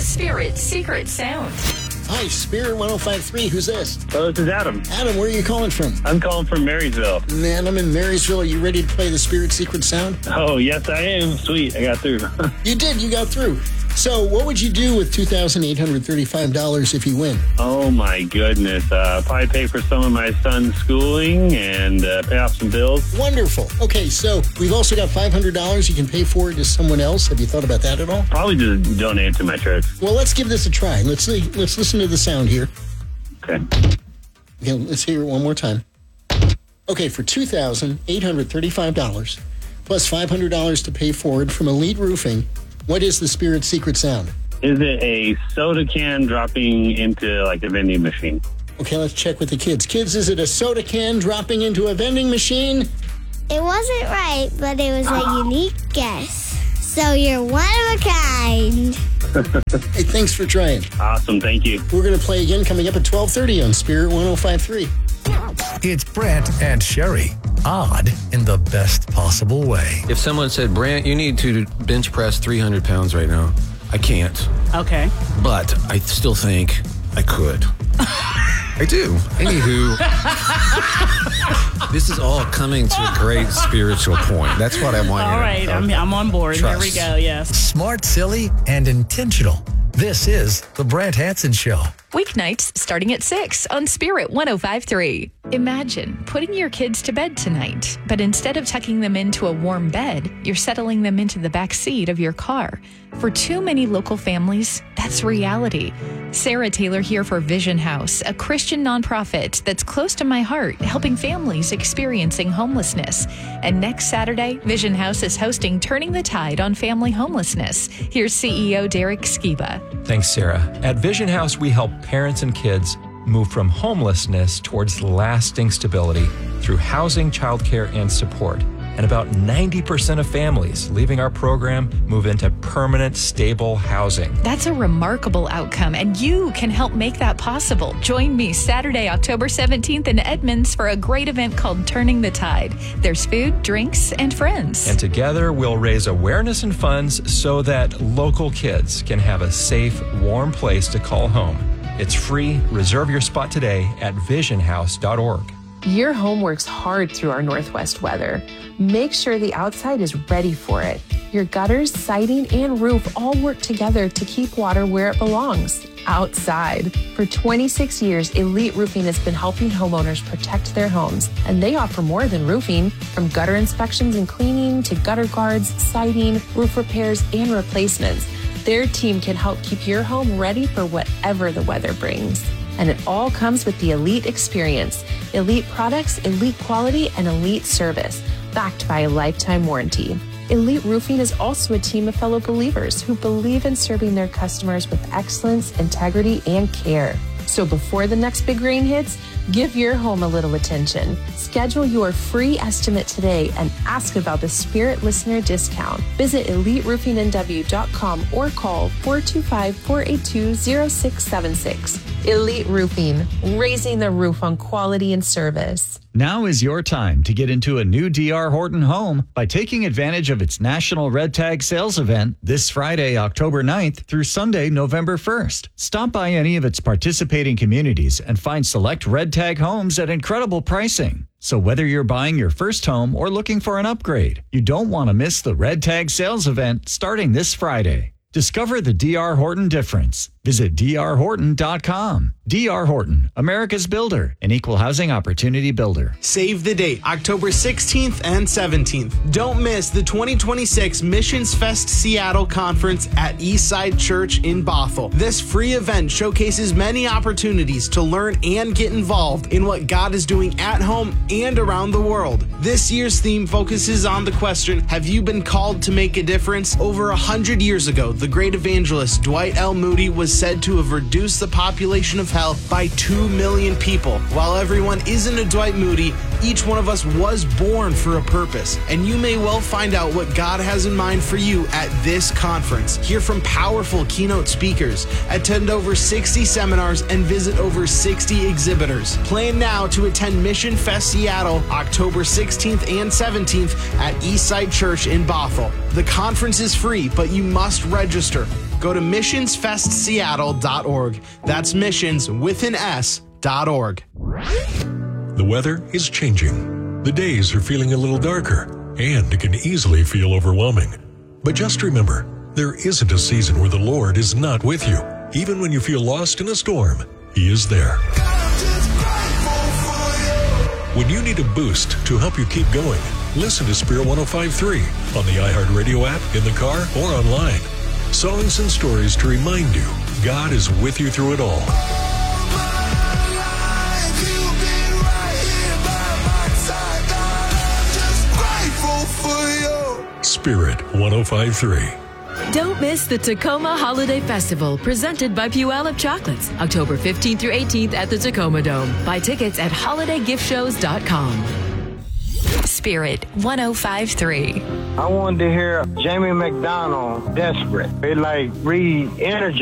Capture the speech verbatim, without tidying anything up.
Spirit Secret Sound. Hi, Spirit one oh five point three. Who's this? Oh, this is Adam. Adam, where are you calling from? I'm calling from Marysville. Man, I'm in Marysville. Are you ready to play the Spirit Secret Sound? Oh, yes, I am. Sweet. I got through. You did. You got through. So what would you do with two thousand eight hundred thirty-five dollars if you win? Oh, my goodness. Uh, probably pay for some of my son's schooling and uh, pay off some bills. Wonderful. Okay, so we've also got five hundred dollars. You can pay for it to someone else. Have you thought about that at all? Probably just donate it to my church. Well, let's give this a try. Let's see, let's listen to the sound here. Okay. Okay, let's hear it one more time. Okay, for two thousand eight hundred thirty-five dollars plus five hundred dollars to pay forward from Elite Roofing, what is the Spirit Secret Sound? Is it a soda can dropping into like a vending machine? Okay, let's check with the kids. Kids, is it a soda can dropping into a vending machine? It wasn't right, but it was a unique guess. So you're one of a kind. Hey, thanks for trying. Awesome, thank you. We're going to play again coming up at twelve thirty on Spirit one oh five point three. It's Brent and Sherry. Odd in the best possible way. If someone said, Brent, you need to bench press three hundred pounds right now, I can't. Okay. But I still think I could. I do. Anywho, this is all coming to a great spiritual point. That's what I want you All to right, I'm, I'm on board. Trust. Here we go, yes. Smart, silly, and intentional. This is The Brent Hansen Show. Weeknights starting at six on Spirit one oh five point three. Imagine putting your kids to bed tonight, but instead of tucking them into a warm bed, you're settling them into the back seat of your car. For too many local families, that's reality. Sarah Taylor here for Vision House, a Christian nonprofit that's close to my heart, helping families experiencing homelessness. And next Saturday, Vision House is hosting Turning the Tide on Family Homelessness. Here's C E O Derek Skiba. Thanks, Sarah. At Vision House, we help parents and kids move from homelessness towards lasting stability through housing, childcare, and support. And about ninety percent of families leaving our program move into permanent, stable housing. That's a remarkable outcome, and you can help make that possible. Join me Saturday, October seventeenth in Edmonds for a great event called Turning the Tide. There's food, drinks, and friends. And together we'll raise awareness and funds so that local kids can have a safe, warm place to call home. It's free. Reserve your spot today at vision house dot org. Your home works hard through our Northwest weather. Make sure the outside is ready for it. Your gutters, siding, and roof all work together to keep water where it belongs, outside. For twenty-six years, Elite Roofing has been helping homeowners protect their homes, and they offer more than roofing. From gutter inspections and cleaning to gutter guards, siding, roof repairs, and replacements, their team can help keep your home ready for whatever the weather brings. And it all comes with the Elite experience. Elite products, elite quality, and elite service, backed by a lifetime warranty. Elite Roofing is also a team of fellow believers who believe in serving their customers with excellence, integrity, and care. So before the next big rain hits, give your home a little attention. Schedule your free estimate today and ask about the Spirit Listener discount. Visit elite roofing n w dot com or call four two five, four eight two, zero six seven six. Elite Roofing, raising the roof on quality and service. Now is your time to get into a new D R Horton home by taking advantage of its National Red Tag Sales Event this Friday, October ninth through Sunday, November first. Stop by any of its participating communities and find select Red Tag homes at incredible pricing. So whether you're buying your first home or looking for an upgrade, you don't want to miss the Red Tag Sales Event starting this Friday. Discover the D R Horton difference. Visit d r horton dot com. D R Horton, America's builder, an equal housing opportunity builder. Save the date, October sixteenth and seventeenth. Don't miss the twenty twenty-six Missions Fest Seattle Conference at Eastside Church in Bothell. This free event showcases many opportunities to learn and get involved in what God is doing at home and around the world. This year's theme focuses on the question, have you been called to make a difference? Over a hundred years ago, the great evangelist Dwight L. Moody was said to have reduced the population of hell by two million people. While everyone isn't a Dwight Moody, each one of us was born for a purpose, and you may well find out what God has in mind for you at this conference. Hear from powerful keynote speakers, attend over sixty seminars, and visit over sixty exhibitors. Plan now to attend Mission Fest Seattle, October sixteenth and seventeenth at Eastside Church in Bothell. The conference is free, but you must register. Go to missions fest seattle dot org. That's missions with an S dot org. The weather is changing. The days are feeling a little darker, and it can easily feel overwhelming. But just remember, there isn't a season where the Lord is not with you. Even when you feel lost in a storm, He is there. When you need a boost to help you keep going, listen to Spirit one oh five point three on the iHeartRadio app, in the car, or online. Songs and stories to remind you God is with you through it all. Spirit one oh five point three. Don't miss the Tacoma Holiday Festival, presented by Puyallup Chocolates, October fifteenth through eighteenth at the Tacoma Dome. Buy tickets at holiday gift shows dot com. Spirit one oh five point three. I wanted to hear Jamie McDonald, Desperate. It like re-energized